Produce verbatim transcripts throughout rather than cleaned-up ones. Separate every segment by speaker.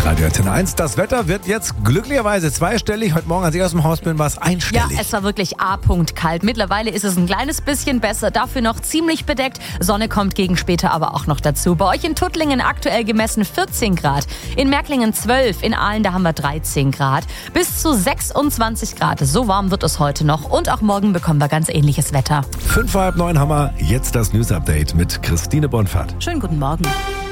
Speaker 1: Hitradio Antenne eins. Das Wetter wird jetzt glücklicherweise zweistellig. Heute Morgen, als ich aus dem Haus bin, war es einstellig.
Speaker 2: Ja, es war wirklich A-Punkt kalt. Mittlerweile ist es ein kleines bisschen besser, dafür noch ziemlich bedeckt. Sonne kommt gegen später aber auch noch dazu. Bei euch in Tuttlingen aktuell gemessen vierzehn Grad. In Märklingen zwölf, in Aalen da haben wir dreizehn Grad. Bis zu sechsundzwanzig Grad. So warm wird es heute noch. Und auch morgen bekommen wir ganz ähnliches Wetter.
Speaker 1: Fünf vor halb neun haben wir jetzt das News-Update mit Christine Bonfert.
Speaker 2: Schönen guten Morgen.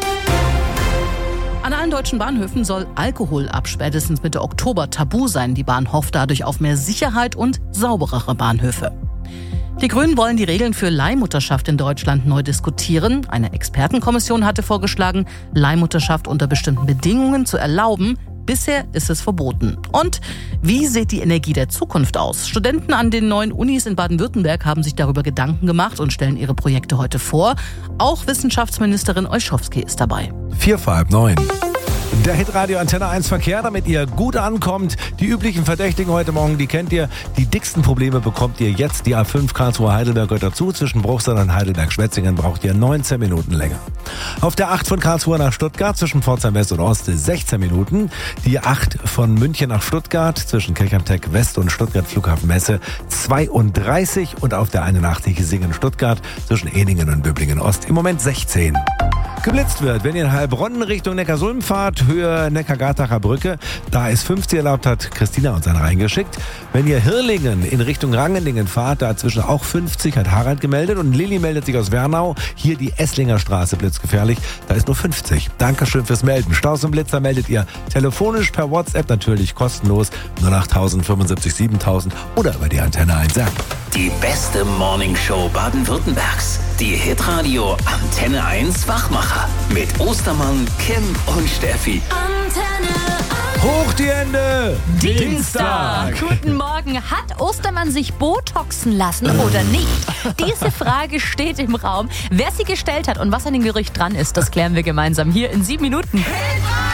Speaker 3: An allen deutschen Bahnhöfen soll Alkohol ab spätestens Mitte Oktober tabu sein. Die Bahn hofft dadurch auf mehr Sicherheit und sauberere Bahnhöfe. Die Grünen wollen die Regeln für Leihmutterschaft in Deutschland neu diskutieren. Eine Expertenkommission hatte vorgeschlagen, Leihmutterschaft unter bestimmten Bedingungen zu erlauben. Bisher ist es verboten. Und wie sieht die Energie der Zukunft aus? Studenten an den neuen Unis in Baden-Württemberg haben sich darüber Gedanken gemacht und stellen ihre Projekte heute vor. Auch Wissenschaftsministerin Olschowski ist dabei.
Speaker 1: Vier vor halb neun. Der Hitradio Antenne eins Verkehr, damit ihr gut ankommt. Die üblichen Verdächtigen heute Morgen, die kennt ihr. Die dicksten Probleme bekommt ihr jetzt. Die A fünf Karlsruhe-Heidelberg gehört dazu. Zwischen Bruchsal und Heidelberg-Schwetzingen braucht ihr neunzehn Minuten länger. Auf der acht von Karlsruhe nach Stuttgart zwischen Pforzheim West und Ost sechzehn Minuten. Die acht von München nach Stuttgart zwischen Kirchheim-Tech West und Stuttgart Flughafen Messe zweiunddreißig. Und auf der einundachtzig Singen-Stuttgart zwischen Ehningen und Böblingen Ost im Moment sechzehn. Geblitzt wird, wenn ihr in Heilbronn Richtung Neckarsulm fahrt, Höhe Neckar-Gartacher Brücke, da ist fünfzig erlaubt, hat Christina uns einen reingeschickt. Wenn ihr Hirlingen in Richtung Rangenlingen fahrt, dazwischen auch fünfzig, hat Harald gemeldet. Und Lilly meldet sich aus Wernau, hier die Esslinger Straße blitzgefährlich, da ist nur fünfzig. Dankeschön fürs Melden. Staus und Blitzer meldet ihr telefonisch, per WhatsApp natürlich kostenlos, null acht tausend fünfundsiebzig siebentausend oder über die Antenne eins App.
Speaker 4: Die beste Morningshow Baden-Württembergs. Die Hitradio Antenne eins Wachmacher. Mit Ostermann, Kim und Steffi.
Speaker 2: Antenne eins.
Speaker 1: Hoch die Hände!
Speaker 2: Dienstag. Guten Morgen. Hat Ostermann sich botoxen lassen oder nicht? Diese Frage steht im Raum. Wer sie gestellt hat und was an dem Gerücht dran ist, das klären wir gemeinsam hier in sieben Minuten.